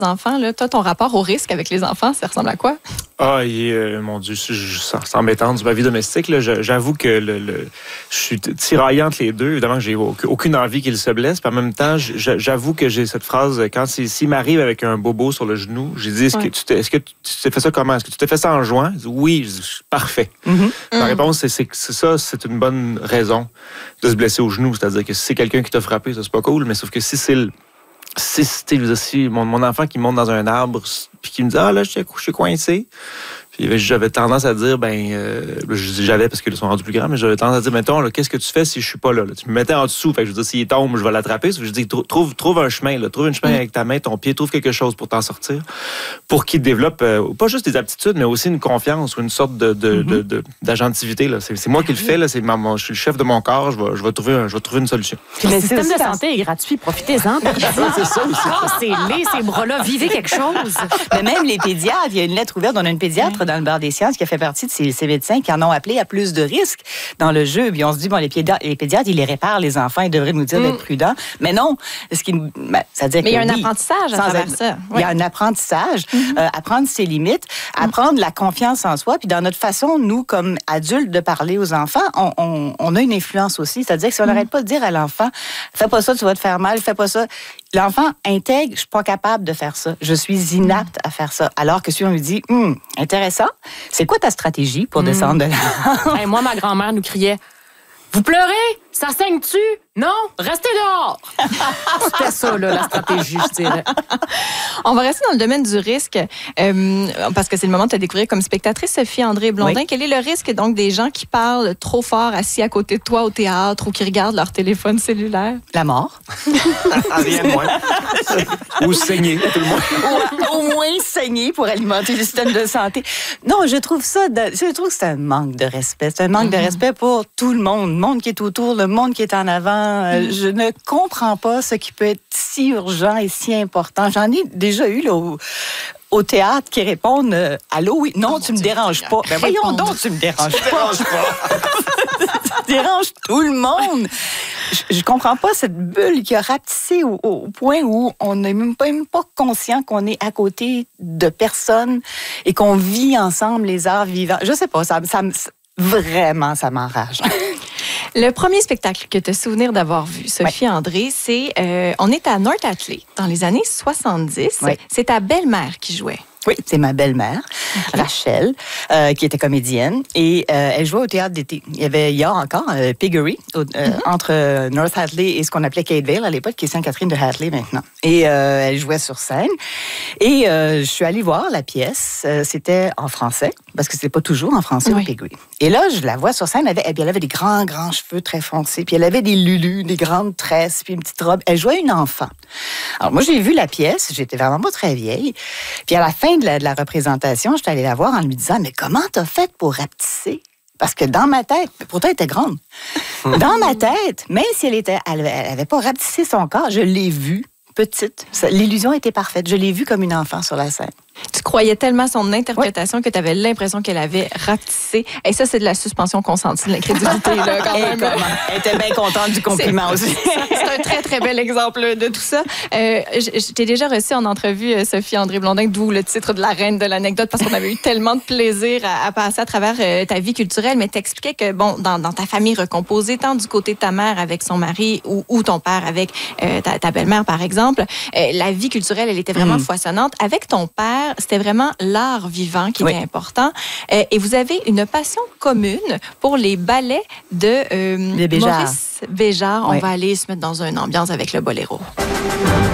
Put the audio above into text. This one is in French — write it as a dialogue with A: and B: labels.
A: enfants, là, toi, ton rapport au risque avec les enfants, ça ressemble à quoi?
B: Mon Dieu, c'est embêtant de ma vie domestique. Là, j'avoue que je suis tiraillé entre les deux. Évidemment, j'ai aucune envie qu'il se blesse. Puis en même temps, j'avoue que j'ai cette phrase, quand s'il m'arrive avec un bobo sur le genou, j'ai dit, est-ce que tu t'es fait ça comment? Est-ce que tu t'es fait ça en juin? Oui, je dis, parfait. La réponse, c'est ça, c'est une bonne raison de se blesser au genou. C'est-à-dire que si c'est quelqu'un qui t'a frappé, ça, c'est pas cool, mais sauf que si mon enfant qui monte dans un arbre puis qui me dit là je suis coincé, puis j'avais tendance à dire je dis j'avais parce qu'ils sont rendus plus grands, mais j'avais tendance à dire mettons là, qu'est-ce que tu fais si je suis pas là? Tu me mettais en dessous, fait que je veux dire s'il tombe je vais l'attraper. Je dis trouve un chemin là, trouve un chemin avec ta main, ton pied, trouve quelque chose pour t'en sortir, pour qu'il développe pas juste des aptitudes mais aussi une confiance ou une sorte d'agentivité là. C'est moi qui le fais là, je suis le chef de mon corps, je vais trouver une solution.
C: Le système de santé est gratuit, profitez-en.
B: C'est ça aussi.
C: Cassez-les ces bras-là, vivez quelque chose.
D: Mais même les pédiatres, il y a une lettre ouverte. On a une pédiatre dans le Bar des sciences qui a fait partie de ces médecins qui en ont appelé à plus de risques dans le jeu. Puis on se dit, les pédiatres, ils les réparent, les enfants, ils devraient nous dire d'être prudents. Mais non. Ça veut dire
A: mais il y a un apprentissage à travers ça.
D: Il y a un apprentissage. Apprendre ses limites, apprendre la confiance en soi. Puis dans notre façon, nous, comme adultes, de parler aux enfants, on a une influence aussi. C'est-à-dire que si on n'arrête pas de dire à l'enfant, fais pas ça, tu vas te faire mal, fais pas ça. L'enfant intègre, je suis pas capable de faire ça. Je suis inapte à faire ça. Alors que si on lui dit, intéressant, c'est quoi ta stratégie pour descendre de là?
C: Moi, ma grand-mère nous criait, vous pleurez? Ça saigne-tu? Non, restez dehors! C'était ça, là, la stratégie, je dirais.
A: On va rester dans le domaine du risque, parce que c'est le moment de te découvrir comme spectatrice, Sophie-André Blondin. Oui. Quel est le risque, donc, des gens qui parlent trop fort assis à côté de toi au théâtre ou qui regardent leur téléphone cellulaire?
D: La mort.
B: Rien de moins. Ou saigner, tout le monde.
D: Ou au moins saigner pour alimenter le système de santé. Non, je trouve que c'est un manque de respect. C'est un manque de respect pour tout le monde qui est autour, le monde qui est en avant. Je ne comprends pas ce qui peut être si urgent et si important. J'en ai déjà eu là, au théâtre qui répondent allô, oui, non, tu me déranges pas. Ben voyons donc, tu me déranges pas. Tu déranges tout le monde. Je comprends pas cette bulle qui a rapetissé au point où on n'est même pas conscient qu'on est à côté de personnes et qu'on vit ensemble les arts vivants. Je sais pas, vraiment, ça m'enrage.
A: Le premier spectacle que tu as souvenir d'avoir vu, Sophie-André, c'est on est à North Atlee dans les années 70. Oui. C'est ta belle-mère qui jouait.
D: Oui, c'est ma belle-mère, Rachel, qui était comédienne. Et elle jouait au théâtre d'été. Il y a encore Piggery, entre North Atlee et ce qu'on appelait Catevale à l'époque, qui est Sainte-Catherine de Atlee maintenant. Et elle jouait sur scène. Et je suis allée voir la pièce. C'était en français, parce que c'était pas toujours en français au Piggery. Et là, je la vois sur scène. Elle avait des grands cheveux très foncés. Puis elle avait des lulus, des grandes tresses, puis une petite robe. Elle jouait une enfant. Alors moi, j'ai vu la pièce. J'étais vraiment pas très vieille. Puis à la fin de la représentation, j'étais allée la voir en lui disant, mais comment t'as fait pour rapetisser? Parce que dans ma tête, pourtant elle était grande, dans ma tête, même si elle avait pas rapetissé son corps, je l'ai vue petite. L'illusion était parfaite. Je l'ai vue comme une enfant sur la scène.
A: Tu croyais tellement son interprétation que tu avais l'impression qu'elle avait rapetissé. Et ça, c'est de la suspension consentie de l'incrédulité, là, quand même.
D: Elle était bien contente du compliment aussi.
A: C'est un très, très bel exemple de tout ça. Je t'ai déjà reçu en entrevue, Sophie-André Blondin, d'où le titre de la reine de l'anecdote, parce qu'on avait eu tellement de plaisir à passer à travers ta vie culturelle. Mais t'expliquais que, bon, dans ta famille recomposée, tant du côté de ta mère avec son mari ou ton père avec ta belle-mère, par exemple, la vie culturelle, elle était vraiment foisonnante. Avec ton père, c'était vraiment l'art vivant qui était important. Et vous avez une passion commune pour les ballets de Maurice Béjart. On va aller se mettre dans une ambiance avec le boléro.